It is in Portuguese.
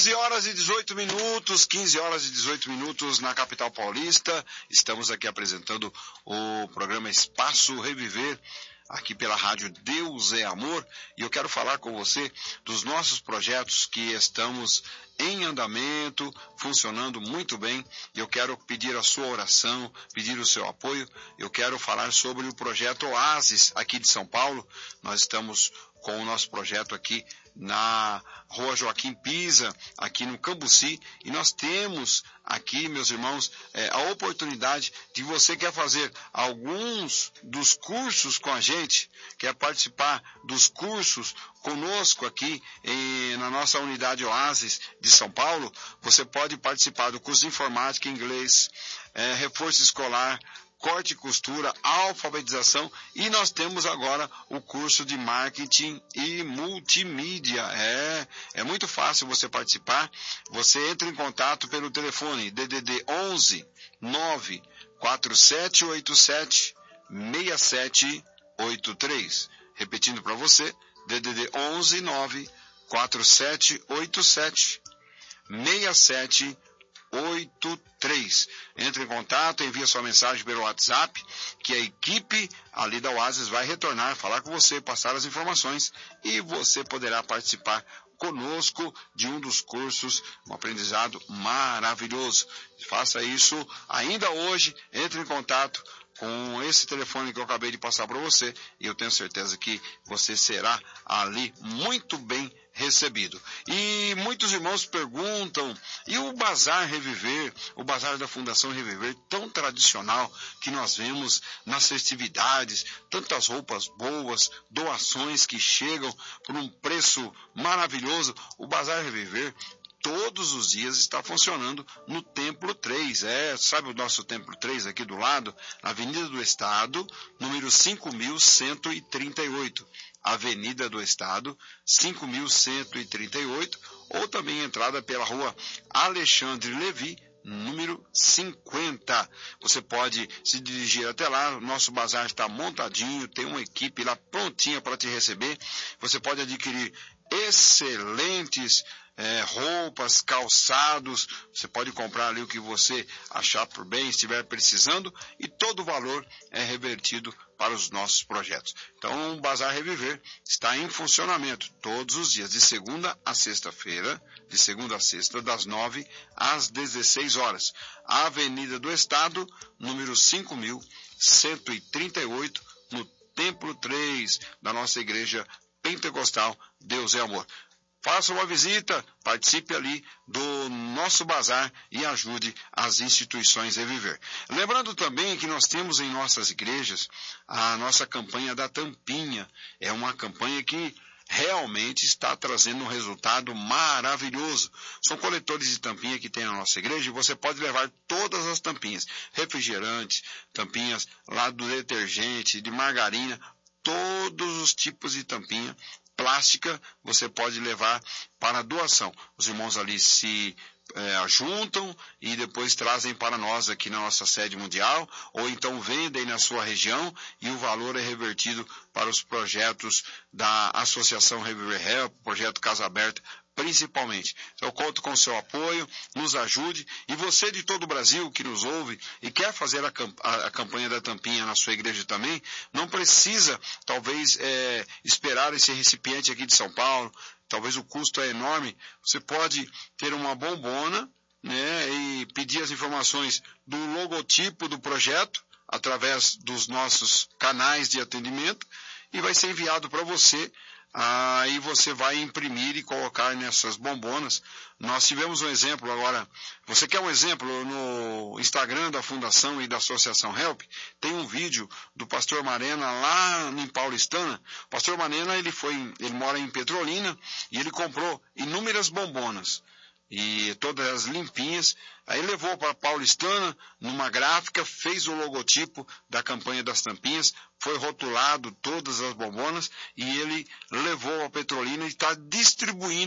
15 horas e 18 minutos, 15 horas e 18 minutos na capital paulista. Estamos aqui apresentando o programa Espaço Reviver, aqui pela rádio Deus é Amor, e eu quero falar com você dos nossos projetos que estamos em andamento, funcionando muito bem. Eu quero pedir a sua oração, pedir o seu apoio. Eu quero falar sobre o projeto Oasis aqui de São Paulo. Nós estamos com o nosso projeto aqui na Rua Joaquim Pisa, aqui no Cambuci, e nós temos aqui, meus irmãos, a oportunidade de você quer fazer alguns dos cursos com a gente, quer participar dos cursos conosco aqui na nossa unidade Oasis de São Paulo. Você pode participar do curso de informática, inglês, reforço escolar, corte e costura, alfabetização, e nós temos agora o curso de marketing e multimídia. É muito fácil você participar. Você entra em contato pelo telefone DDD 11 94787 6783. Repetindo para você, DDD 11 94787 6783. Entre em contato, envia sua mensagem pelo WhatsApp, que a equipe ali da Oasis vai retornar, falar com você, passar as informações, e você poderá participar conosco de um dos cursos, um aprendizado maravilhoso. Faça isso ainda hoje, entre em contato com esse telefone que eu acabei de passar para você, e eu tenho certeza que você será ali muito bem recebido. E muitos irmãos perguntam, e o Bazar Reviver, o Bazar da Fundação Reviver, tão tradicional que nós vemos nas festividades, tantas roupas boas, doações que chegam por um preço maravilhoso. O Bazar Reviver todos os dias está funcionando no Templo 3. Sabe o nosso Templo 3 aqui do lado? Avenida do Estado, número 5138. Avenida do Estado, 5138, ou também entrada pela rua Alexandre Levi, número 50. Você pode se dirigir até lá. O nosso bazar está montadinho, tem uma equipe lá prontinha para te receber. Você pode adquirir excelentes roupas, calçados. Você pode comprar ali o que você achar por bem, estiver precisando, e todo o valor é revertido para os nossos projetos. Então, o Bazar Reviver está em funcionamento todos os dias, de segunda a sexta-feira, de segunda a sexta, das 9 às 16 horas. Avenida do Estado, número 5138, no Templo 3 da nossa igreja pentecostal Deus é Amor. Faça uma visita, participe ali do nosso bazar e ajude as instituições a viver. Lembrando também que nós temos em nossas igrejas a nossa campanha da tampinha. É uma campanha que realmente está trazendo um resultado maravilhoso. São coletores de tampinha que tem na nossa igreja, e você pode levar todas as tampinhas, refrigerantes, tampinhas lá do detergente, de margarina, todos os tipos de tampinha plástica você pode levar para doação. Os irmãos ali se juntam e depois trazem para nós aqui na nossa sede mundial, ou então vendem na sua região, e o valor é revertido para os projetos da Associação Reviver Help, projeto Casa Aberta, principalmente. Então, eu conto com o seu apoio, nos ajude, e você de todo o Brasil que nos ouve e quer fazer a campanha da tampinha na sua igreja também, não precisa, talvez, esperar esse recipiente aqui de São Paulo. Talvez o custo é enorme. Você pode ter uma bombona, e pedir as informações do logotipo do projeto através dos nossos canais de atendimento, e vai ser enviado para você. Aí você vai imprimir e colocar nessas bombonas. Nós tivemos um exemplo agora. Você quer um exemplo? No Instagram da Fundação e da Associação Help, tem um vídeo do pastor Marena lá em Paulistana. O pastor Marena, ele mora em Petrolina, e ele comprou inúmeras bombonas, e todas limpinhas. Aí levou para Paulistana, numa gráfica, fez o logotipo da campanha das tampinhas, foi rotulado todas as bombonas, e ele levou a Petrolina e está distribuindo